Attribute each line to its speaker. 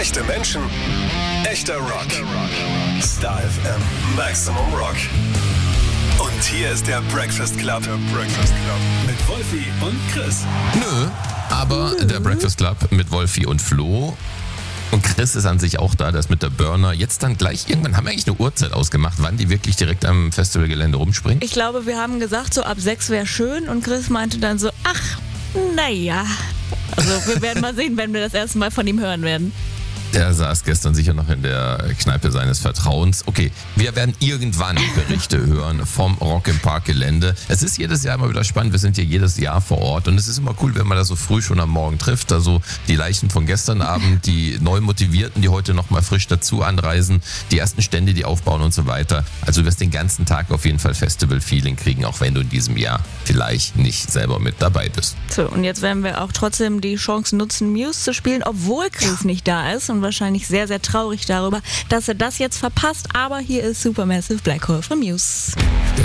Speaker 1: Echte Menschen, echter Rock. Star FM, Maximum Rock. Und hier ist der Breakfast Club. Mit Wolfi und Chris.
Speaker 2: Nö, aber der Breakfast Club mit Wolfi und Flo. Und Chris ist an sich auch da, der ist mit der Burner. Jetzt dann gleich, irgendwann haben wir eigentlich eine Uhrzeit ausgemacht, wann die wirklich direkt am Festivalgelände rumspringen?
Speaker 3: Ich glaube, wir haben gesagt, so ab 6 wäre schön und Chris meinte dann so, ach, naja. Also wir werden mal sehen, wenn wir das erste Mal von ihm hören werden.
Speaker 2: Der saß gestern sicher noch in der Kneipe seines Vertrauens. Okay, wir werden irgendwann Berichte hören vom Rock im Park Gelände. Es ist jedes Jahr immer wieder spannend. Wir sind hier jedes Jahr vor Ort und es ist immer cool, wenn man da so früh schon am Morgen trifft. Also die Leichen von gestern Abend, die neu Motivierten, die heute nochmal frisch dazu anreisen, die ersten Stände, die aufbauen und so weiter. Also du wirst den ganzen Tag auf jeden Fall Festival-Feeling kriegen, auch wenn du in diesem Jahr vielleicht nicht selber mit dabei bist.
Speaker 3: So, und jetzt werden wir auch trotzdem die Chance nutzen, Muse zu spielen, obwohl Chris nicht da ist und wahrscheinlich sehr, sehr traurig darüber, dass er das jetzt verpasst. Aber hier ist Supermassive Black Hole von Muse.
Speaker 2: Der